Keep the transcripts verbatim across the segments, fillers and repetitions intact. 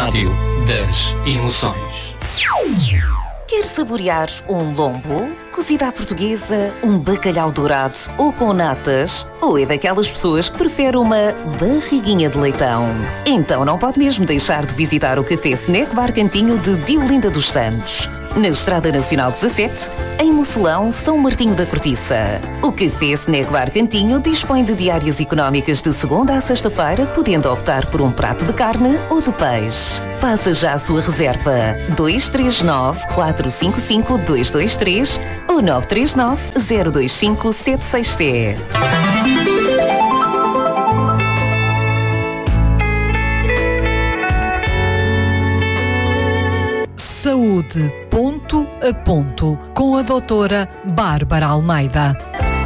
Rádio das Emoções. Quer saborear um lombo, cozida à portuguesa, um bacalhau dourado ou com natas? Ou é daquelas pessoas que prefere uma barriguinha de leitão? Então não pode mesmo deixar de visitar o Café Snack Bar Cantinho de Diolinda dos Santos, na Estrada Nacional dezassete, em Mosselão, São Martinho da Cortiça. O Café Snack Bar Cantinho dispõe de diárias económicas de segunda a sexta-feira, podendo optar por um prato de carne ou de peixe. Faça já a sua reserva dois três nove, quatro cinco cinco, dois dois três ou nove três nove, zero dois cinco, sete seis sete. Saúde ponto a ponto com a doutora Bárbara Almeida.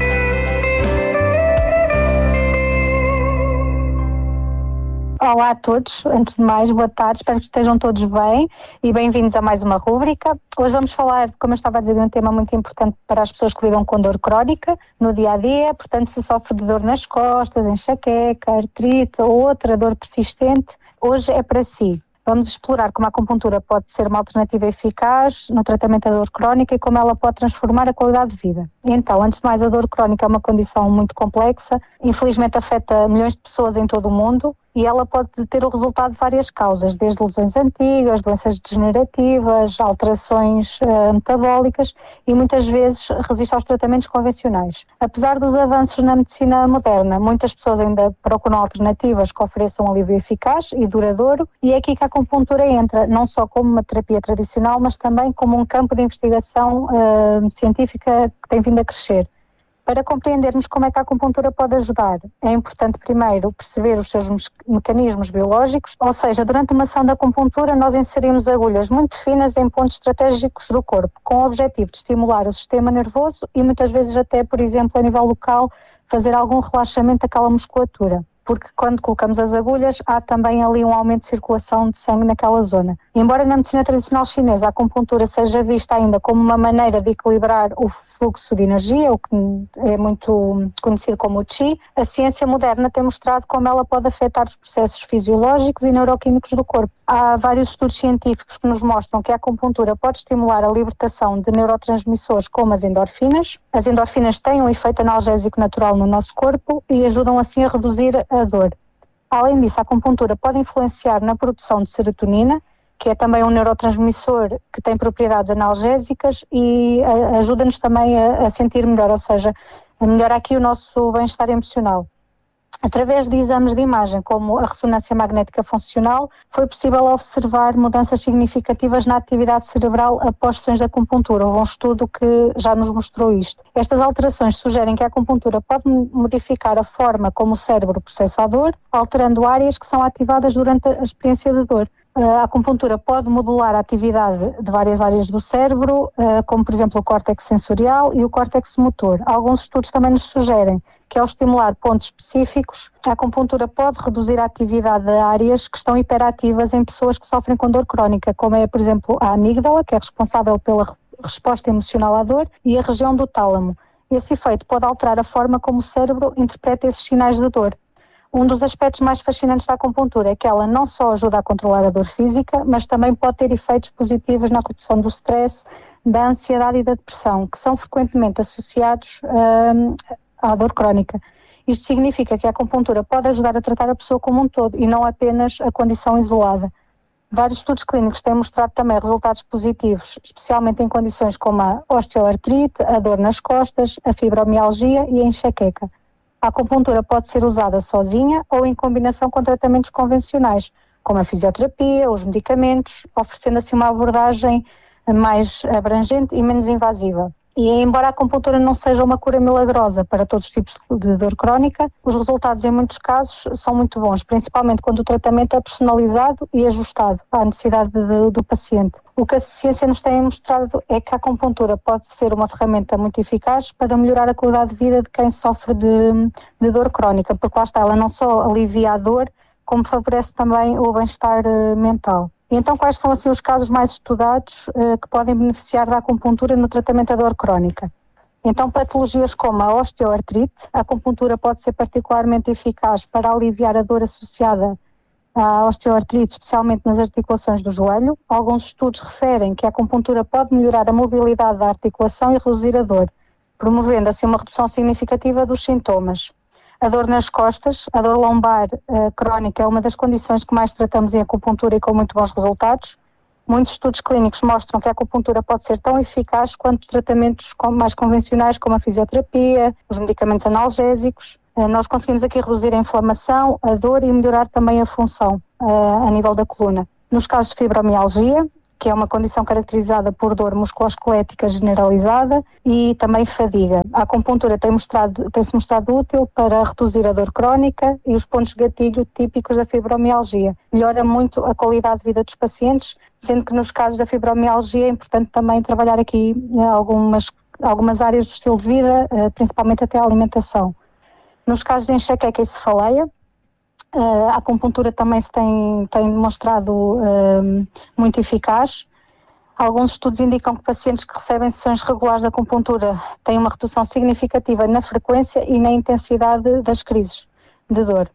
Olá a todos, antes de mais, boa tarde, espero que estejam todos bem e bem-vindos a mais uma rúbrica. Hoje vamos falar, como eu estava a dizer, de um tema muito importante para as pessoas que lidam com dor crónica no dia-a-dia, portanto, se sofre de dor nas costas, enxaqueca, artrite ou outra dor persistente, hoje é para si. Vamos explorar como a acupuntura pode ser uma alternativa eficaz no tratamento da dor crónica e como ela pode transformar a qualidade de vida. Então, antes de mais, a dor crónica é uma condição muito complexa, infelizmente afeta milhões de pessoas em todo o mundo e ela pode ter o resultado de várias causas, desde lesões antigas, doenças degenerativas, alterações uh, metabólicas e muitas vezes resiste aos tratamentos convencionais. Apesar dos avanços na medicina moderna, muitas pessoas ainda procuram alternativas que ofereçam um alívio eficaz e duradouro e é aqui que a acupuntura entra, não só como uma terapia tradicional, mas também como um campo de investigação uh, científica que tem vindo a crescer. Para compreendermos como é que a acupuntura pode ajudar, é importante primeiro perceber os seus mecanismos biológicos, ou seja, durante uma ação de acupuntura nós inserimos agulhas muito finas em pontos estratégicos do corpo, com o objetivo de estimular o sistema nervoso e muitas vezes até, por exemplo, a nível local, fazer algum relaxamento daquela musculatura. Porque quando colocamos as agulhas há também ali um aumento de circulação de sangue naquela zona. Embora na medicina tradicional chinesa a acupuntura seja vista ainda como uma maneira de equilibrar o fluxo de energia, o que é muito conhecido como o Qi, a ciência moderna tem mostrado como ela pode afetar os processos fisiológicos e neuroquímicos do corpo. Há vários estudos científicos que nos mostram que a acupuntura pode estimular a libertação de neurotransmissores como as endorfinas. As endorfinas têm um efeito analgésico natural no nosso corpo e ajudam assim a reduzir a dor. Além disso, a acupuntura pode influenciar na produção de serotonina, que é também um neurotransmissor que tem propriedades analgésicas e ajuda-nos também a, a sentir melhor, ou seja, a melhorar aqui o nosso bem-estar emocional. Através de exames de imagem, como a ressonância magnética funcional, foi possível observar mudanças significativas na atividade cerebral após sessões de acupuntura. Houve um estudo que já nos mostrou isto. Estas alterações sugerem que a acupuntura pode modificar a forma como o cérebro processa a dor, alterando áreas que são ativadas durante a experiência de dor. A acupuntura pode modular a atividade de várias áreas do cérebro, como por exemplo o córtex sensorial e o córtex motor. Alguns estudos também nos sugerem que ao estimular pontos específicos, a acupuntura pode reduzir a atividade de áreas que estão hiperativas em pessoas que sofrem com dor crónica, como é por exemplo a amígdala, que é responsável pela resposta emocional à dor, e a região do tálamo. Esse efeito pode alterar a forma como o cérebro interpreta esses sinais de dor. Um dos aspectos mais fascinantes da acupuntura é que ela não só ajuda a controlar a dor física, mas também pode ter efeitos positivos na redução do stress, da ansiedade e da depressão, que são frequentemente associados hum, à dor crónica. Isto significa que a acupuntura pode ajudar a tratar a pessoa como um todo e não apenas a condição isolada. Vários estudos clínicos têm mostrado também resultados positivos, especialmente em condições como a osteoartrite, a dor nas costas, a fibromialgia e a enxaqueca. A acupuntura pode ser usada sozinha ou em combinação com tratamentos convencionais, como a fisioterapia, os medicamentos, oferecendo assim uma abordagem mais abrangente e menos invasiva. E embora a acupuntura não seja uma cura milagrosa para todos os tipos de dor crónica, os resultados em muitos casos são muito bons, principalmente quando o tratamento é personalizado e ajustado à necessidade de, do paciente. O que a ciência nos tem mostrado é que a acupuntura pode ser uma ferramenta muito eficaz para melhorar a qualidade de vida de quem sofre de, de dor crónica, porque lá está, ela não só alivia a dor, como favorece também o bem-estar mental. E então, quais são assim, os casos mais estudados uh, que podem beneficiar da acupuntura no tratamento da dor crónica? Então, patologias como a osteoartrite, a acupuntura pode ser particularmente eficaz para aliviar a dor associada à osteoartrite, especialmente nas articulações do joelho. Alguns estudos referem que a acupuntura pode melhorar a mobilidade da articulação e reduzir a dor, promovendo assim uma redução significativa dos sintomas. A dor nas costas, a dor lombar uh, crónica é uma das condições que mais tratamos em acupuntura e com muito bons resultados. Muitos estudos clínicos mostram que a acupuntura pode ser tão eficaz quanto tratamentos mais convencionais como a fisioterapia, os medicamentos analgésicos. Nós conseguimos aqui reduzir a inflamação, a dor e melhorar também a função a nível da coluna. Nos casos de fibromialgia, que é uma condição caracterizada por dor musculoesquelética generalizada e também fadiga. A acupuntura tem mostrado, tem-se mostrado útil para reduzir a dor crónica e os pontos de gatilho típicos da fibromialgia. Melhora muito a qualidade de vida dos pacientes, sendo que nos casos da fibromialgia é importante também trabalhar aqui algumas, algumas áreas do estilo de vida, principalmente até a alimentação. Nos casos de enxaqueca e cefaleia, a acupuntura também se tem, tem demonstrado uh, muito eficaz. Alguns estudos indicam que pacientes que recebem sessões regulares de acupuntura têm uma redução significativa na frequência e na intensidade das crises de dor.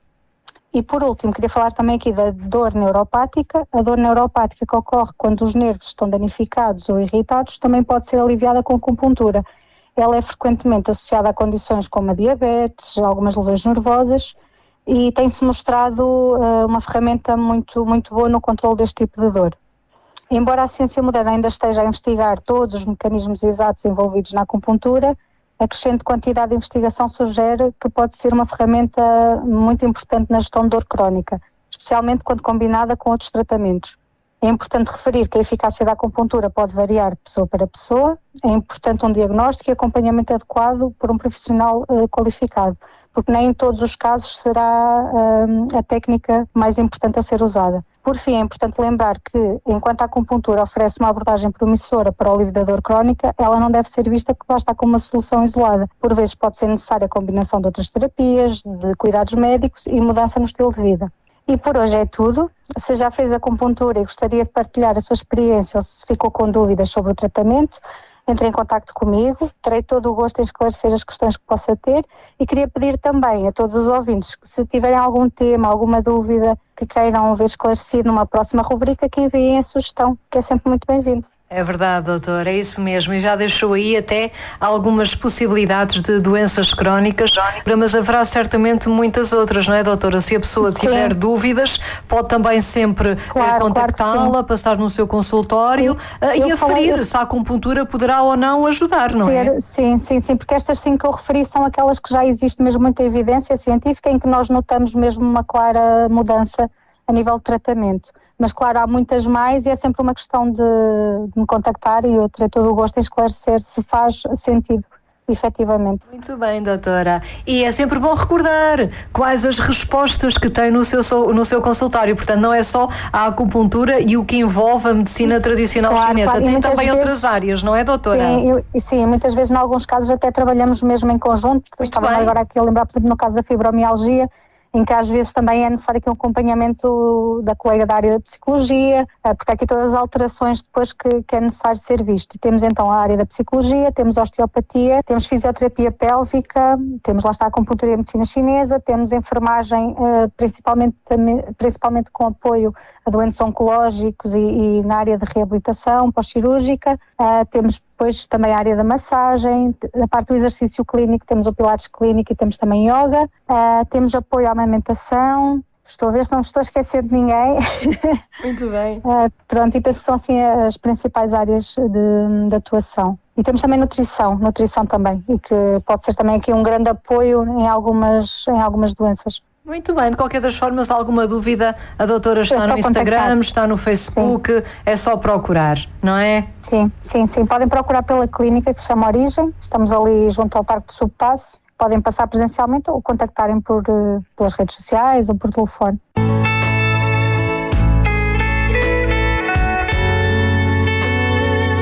E por último, queria falar também aqui da dor neuropática. A dor neuropática que ocorre quando os nervos estão danificados ou irritados também pode ser aliviada com acupuntura. Ela é frequentemente associada a condições como a diabetes, algumas lesões nervosas, e tem-se mostrado uh, uma ferramenta muito, muito boa no controle deste tipo de dor. Embora a ciência moderna ainda esteja a investigar todos os mecanismos exatos envolvidos na acupuntura, a crescente quantidade de investigação sugere que pode ser uma ferramenta muito importante na gestão de dor crónica, especialmente quando combinada com outros tratamentos. É importante referir que a eficácia da acupuntura pode variar de pessoa para pessoa. É importante um diagnóstico e acompanhamento adequado por um profissional uh, qualificado, porque nem em todos os casos será uh, a técnica mais importante a ser usada. Por fim, é importante lembrar que, enquanto a acupuntura oferece uma abordagem promissora para o alívio da dor crónica, ela não deve ser vista que basta como uma solução isolada. Por vezes pode ser necessária a combinação de outras terapias, de cuidados médicos e mudança no estilo de vida. E por hoje é tudo. Se já fez acupuntura e gostaria de partilhar a sua experiência ou se ficou com dúvidas sobre o tratamento, entre em contacto comigo, terei todo o gosto em esclarecer as questões que possa ter e queria pedir também a todos os ouvintes que se tiverem algum tema, alguma dúvida que queiram ver esclarecido numa próxima rubrica, que enviem a sugestão, que é sempre muito bem-vindo. É verdade, doutor, é isso mesmo, e já deixou aí até algumas possibilidades de doenças crónicas, mas haverá certamente muitas outras, não é, doutora? Se a pessoa tiver sim. dúvidas, pode também sempre claro, contactá-la, claro passar no seu consultório uh, e aferir falei... se a acupuntura poderá ou não ajudar, não é? Sim, sim, sim, porque estas sim que eu referi são aquelas que já existe mesmo muita evidência científica em que nós notamos mesmo uma clara mudança a nível de tratamento. Mas, claro, há muitas mais e é sempre uma questão de, de me contactar e eu terei todo o gosto em esclarecer se faz sentido, efetivamente. Muito bem, doutora. E é sempre bom recordar quais as respostas que tem no seu, no seu consultório. Portanto, não é só a acupuntura e o que envolve a medicina tradicional claro, chinesa. Claro. Tem também vezes, outras áreas, não é, doutora? Sim, eu, sim, muitas vezes, em alguns casos, até trabalhamos mesmo em conjunto. Estava agora aqui a lembrar, por exemplo, no caso da fibromialgia, em que às vezes também é necessário aqui um acompanhamento da colega da área da psicologia, porque há aqui todas as alterações depois que, que é necessário ser visto. Temos então a área da psicologia, temos osteopatia, temos fisioterapia pélvica, temos lá está a acupuntura e a medicina chinesa, temos enfermagem principalmente, principalmente com apoio a doentes oncológicos e, e na área de reabilitação pós-cirúrgica, temos depois também a área da massagem, a parte do exercício clínico, temos o pilates clínico e temos também yoga, uh, temos apoio à amamentação, estou a ver se não estou a esquecer de ninguém. Muito bem. Uh, pronto, e penso que são assim as principais áreas de, de atuação. E temos também nutrição, nutrição também, e que pode ser também aqui um grande apoio em algumas, em algumas doenças. Muito bem, de qualquer das formas, alguma dúvida, a doutora está é no Instagram, contactar. Está no Facebook, sim. É só procurar, não é? Sim, sim, sim, podem procurar pela clínica que se chama Origem, estamos ali junto ao Parque do Subpasso, podem passar presencialmente ou contactarem por, pelas redes sociais ou por telefone.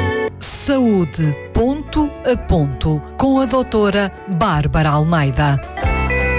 Saúde ponto a ponto com a doutora Bárbara Almeida.